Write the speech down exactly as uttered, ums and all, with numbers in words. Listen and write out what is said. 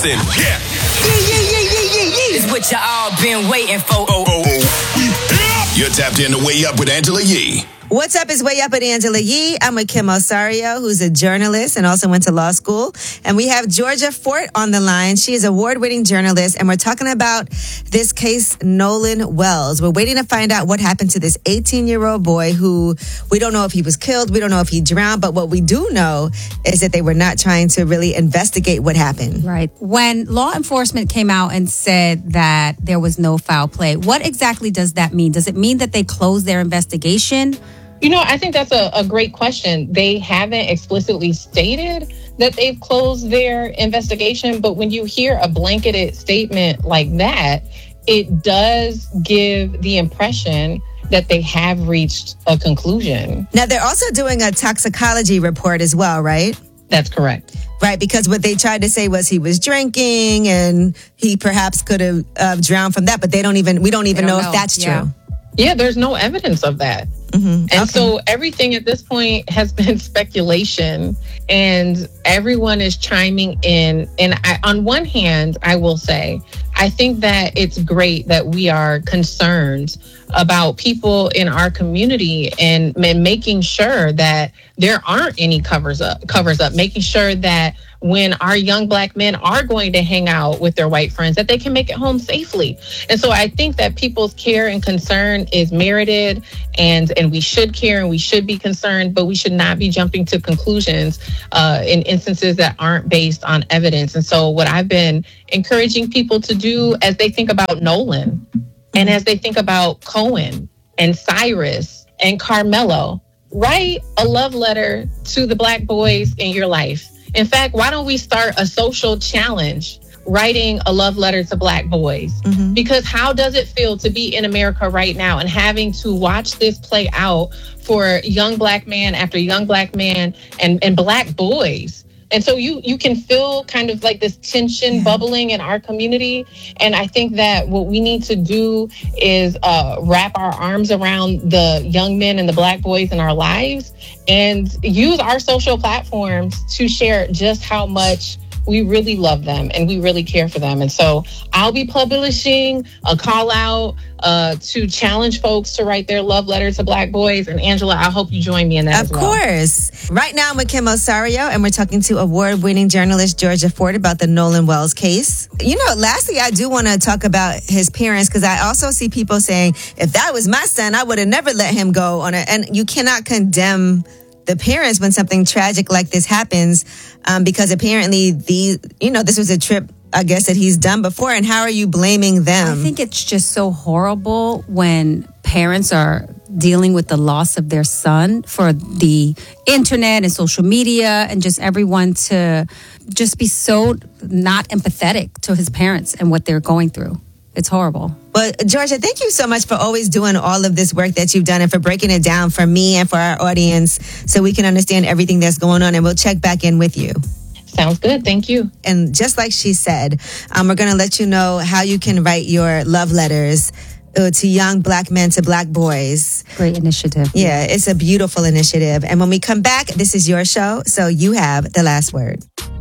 listen. Yeah. Yeah, yeah, yeah, yeah, yeah, yeah. It's what y'all been waiting for. Oh, oh, oh. You're tapped in to Way Up with Angela Yee. What's up? It's Way Up with Angela Yee. I'm with Kim Osario, who's a journalist and also went to law school. And we have Georgia Fort on the line. She is a award-winning journalist, and we're talking about this case, Nolan Wells. We're waiting to find out what happened to this eighteen-year-old boy who we don't know if he was killed. We don't know if he drowned. But what we do know is that they were not trying to really investigate what happened. Right. When law enforcement came out and said that there was no foul play, what exactly does that mean? Does it mean that they closed their investigation? You know, I think that's a, a great question. They haven't explicitly stated that they've closed their investigation, but when you hear a blanketed statement like that, it does give the impression that they have reached a conclusion. Now, they're also doing a toxicology report as well, right? That's correct. Right, because what they tried to say was he was drinking and he perhaps could have uh, drowned from that, but they don't even, we don't even don't know, know if that's yeah. true. Yeah, there's no evidence of that. Mm-hmm. And okay. so everything at this point has been speculation, and everyone is chiming in. And I, on one hand, I will say, I think that it's great that we are concerned about people in our community and, and making sure that there aren't any covers up, covers up, making sure that when our young Black men are going to hang out with their white friends, that they can make it home safely. And so I think that people's care and concern is merited, and, and we should care and we should be concerned, but we should not be jumping to conclusions uh, in instances that aren't based on evidence. And so what I've been encouraging people to do as they think about Nolan and as they think about Cohen and Cyrus and Carmelo, write a love letter to the Black boys in your life. In fact, why don't we start a social challenge, writing a love letter to Black boys? Mm-hmm. Because how does it feel to be in America right now and having to watch this play out for young Black man after young Black man and, and Black boys? And so you you can feel kind of like this tension bubbling in our community. And I think that what we need to do is uh, wrap our arms around the young men and the Black boys in our lives and use our social platforms to share just how much we really love them and we really care for them. And so I'll be publishing a call out uh, to challenge folks to write their love letters to Black boys. And Angela, I hope you join me in that of as well. Of course. Right now I'm with Kim Osario, and we're talking to award-winning journalist Georgia Fort about the Nolan Wells case. You know, lastly, I do want to talk about his parents, because I also see people saying, if that was my son, I would have never let him go on it. And you cannot condemn the parents when something tragic like this happens, um, because apparently the, you know, this was a trip, I guess, that he's done before. And how are you blaming them? I think it's just so horrible when parents are dealing with the loss of their son for the internet and social media and just everyone to just be so not empathetic to his parents and what they're going through. It's horrible. Well, Georgia, thank you so much for always doing all of this work that you've done and for breaking it down for me and for our audience so we can understand everything that's going on. And we'll check back in with you. Sounds good. Thank you. And just like she said, um, we're going to let you know how you can write your love letters uh, to young Black men, to Black boys. Great initiative. Yeah, it's a beautiful initiative. And when we come back, this is your show, so you have the last word.